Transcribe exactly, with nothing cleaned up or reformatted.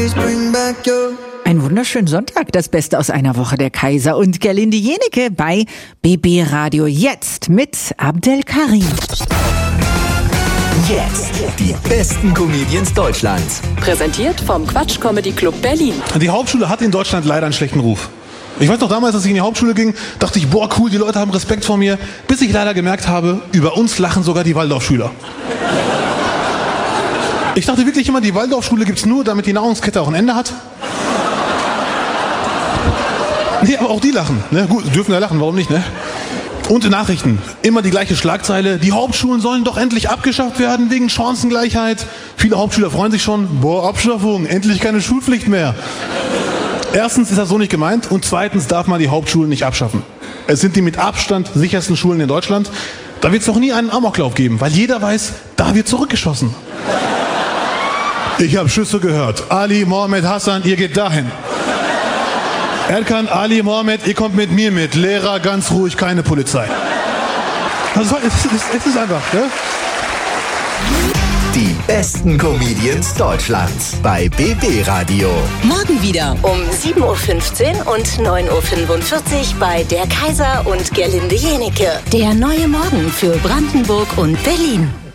Ein wunderschönen Sonntag, das Beste aus einer Woche, der Kaiser und Gerlinde Jenecke bei B B Radio jetzt mit Abdel Karim. Jetzt die besten Comedians Deutschlands. Präsentiert vom Quatsch Comedy Club Berlin. Die Hauptschule hat in Deutschland leider einen schlechten Ruf. Ich weiß noch damals, als ich in die Hauptschule ging, dachte ich, boah cool, die Leute haben Respekt vor mir, bis ich leider gemerkt habe, über uns lachen sogar die Waldorfschüler. Ich dachte wirklich immer, die Waldorfschule gibt's nur, damit die Nahrungskette auch ein Ende hat. Nee, aber auch die lachen. Ne? Gut, dürfen ja lachen, warum nicht, ne? Und in Nachrichten, immer die gleiche Schlagzeile, die Hauptschulen sollen doch endlich abgeschafft werden wegen Chancengleichheit. Viele Hauptschüler freuen sich schon, boah, Abschaffung, endlich keine Schulpflicht mehr. Erstens ist das so nicht gemeint und zweitens darf man die Hauptschulen nicht abschaffen. Es sind die mit Abstand sichersten Schulen in Deutschland. Da wird es doch nie einen Amoklauf geben, weil jeder weiß, da wird zurückgeschossen. Ich habe Schüsse gehört. Ali, Mohammed, Hassan, ihr geht dahin. Erkan, Ali, Mohammed, ihr kommt mit mir mit. Lehrer, ganz ruhig, keine Polizei. Also, es, ist, es ist einfach, ja? Die besten Comedians Deutschlands bei B B Radio. Morgen wieder um sieben Uhr fünfzehn und neun Uhr fünfundvierzig bei der Kaiser und Gerlinde Jenecke. Der neue Morgen für Brandenburg und Berlin.